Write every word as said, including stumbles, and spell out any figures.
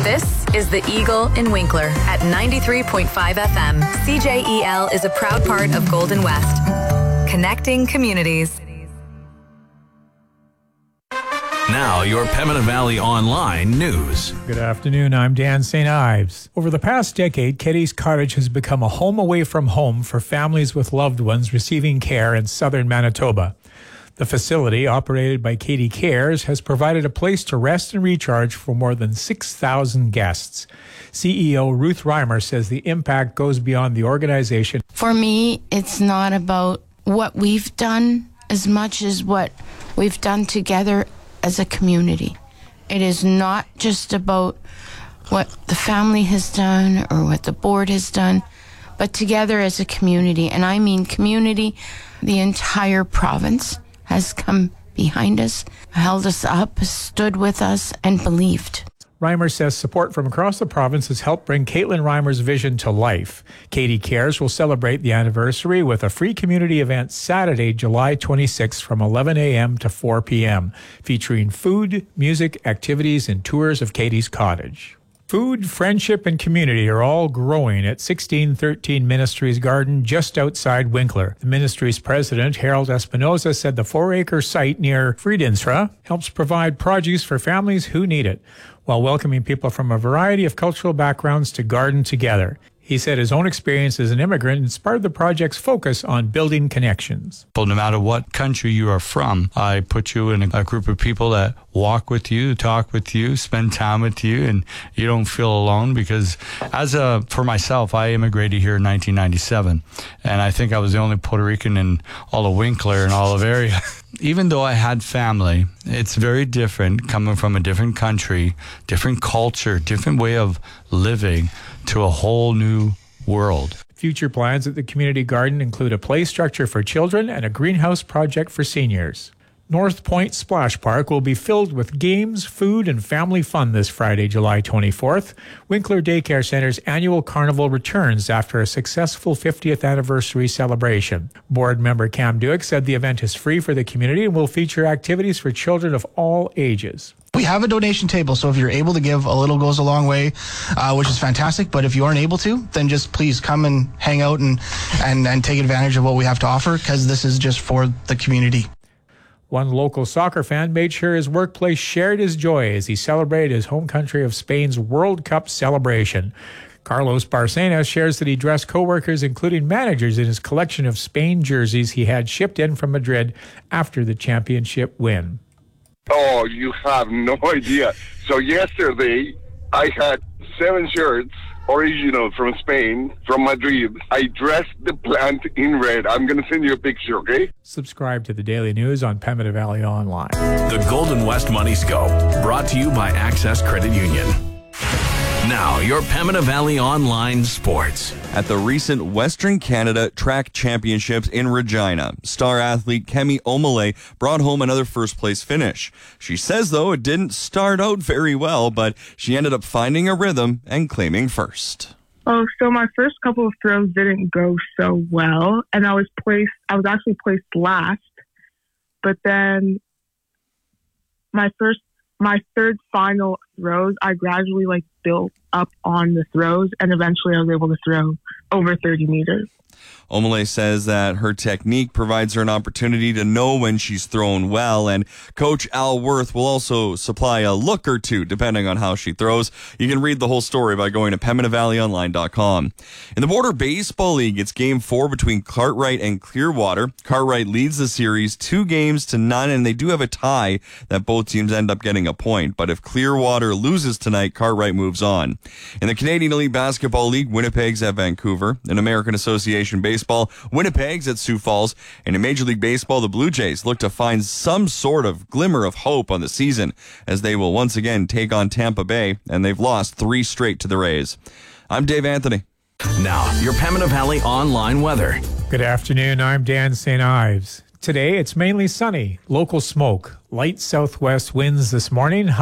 This is The Eagle in Winkler at ninety-three point five F M. C J E L is a proud part of Golden West. Connecting communities. Now, your Pembina Valley Online news. Good afternoon, I'm Dan Saint Ives. Over the past decade, Katie's Cottage has become a home away from home for families with loved ones receiving care in southern Manitoba. The facility, operated by Katie Cares, has provided a place to rest and recharge for more than six thousand guests. C E O Ruth Reimer says the impact goes beyond the organization. For me, it's not about what we've done as much as what we've done together as a community. It is not just about what the family has done or what the board has done, but together as a community. And I mean community, the entire province has come behind us, held us up, stood with us, and believed. Reimer says support from across the province has helped bring Caitlin Reimer's vision to life. Katie Cares will celebrate the anniversary with a free community event Saturday, July twenty-sixth from eleven a.m. to four p.m., featuring food, music, activities, and tours of Katie's Cottage. Food, friendship, and community are all growing at sixteen thirteen Ministries Garden just outside Winkler. The ministry's president, Harold Espinoza, said the four-acre site near Friedenstra helps provide produce for families who need it, while welcoming people from a variety of cultural backgrounds to garden together. He said his own experience as an immigrant inspired the project's focus on building connections. Well, no matter what country you are from, I put you in a, a group of people that walk with you, talk with you, spend time with you, and you don't feel alone because as a, for myself, I immigrated here in nineteen ninety-seven, and I think I was the only Puerto Rican in all of Winkler and all of area. Even though I had family, it's very different coming from a different country, different culture, different way of living to a whole new world. Future plans at the community garden include a play structure for children and a greenhouse project for seniors. North Point Splash Park will be filled with games, food, and family fun this Friday, July twenty-fourth. Winkler Daycare Center's annual carnival returns after a successful fiftieth anniversary celebration. Board member Cam Duick said the event is free for the community and will feature activities for children of all ages. We have a donation table, so if you're able to give, a little goes a long way, uh, which is fantastic. But if you aren't able to, then just please come and hang out and, and, and take advantage of what we have to offer, because this is just for the community. One local soccer fan made sure his workplace shared his joy as he celebrated his home country of Spain's World Cup celebration. Carlos Barcenas shares that he dressed co-workers, including managers, in his collection of Spain jerseys he had shipped in from Madrid after the championship win. Oh, you have no idea. So yesterday, I had seven shirts, original from Spain, from Madrid. I dressed the plant in red. I'm going to send you a picture, okay? Subscribe to the Daily News on Pembina Valley Online. The Golden West Money Scope, brought to you by Access Credit Union. Now, your Pembina Valley Online sports. At the recent Western Canada Track Championships in Regina, star athlete Kemi Omole brought home another first-place finish. She says, though, it didn't start out very well, but she ended up finding a rhythm and claiming first. Oh, so my first couple of throws didn't go so well, and I was placed, I was actually placed last, but then my first, my third final throws, I gradually like built up on the throws, and eventually I was able to throw over thirty meters. Omole says that her technique provides her an opportunity to know when she's thrown well, and Coach Al Worth will also supply a look or two depending on how she throws. You can read the whole story by going to Pembina Valley Online dot com. In the Border Baseball League, it's game four between Cartwright and Clearwater. Cartwright leads the series two games to none, and they do have a tie that both teams end up getting a point. But if Clearwater loses tonight, Cartwright moves on. In the Canadian Elite Basketball League, Winnipeg's at Vancouver. In American Association Baseball, Winnipeg's at Sioux Falls. And in Major League Baseball, the Blue Jays look to find some sort of glimmer of hope on the season as they will once again take on Tampa Bay, and they've lost three straight to the Rays. I'm Dave Anthony. Now, your Pembina Valley Online weather. Good afternoon, I'm Dan Saint Ives. Today, it's mainly sunny, local smoke, light southwest winds this morning.